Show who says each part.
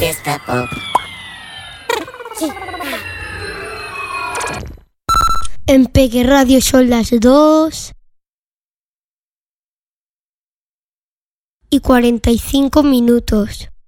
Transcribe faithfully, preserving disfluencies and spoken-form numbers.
Speaker 1: Fiesta Pop.
Speaker 2: En Peque Radio son las dos y cuarenta y cinco minutos.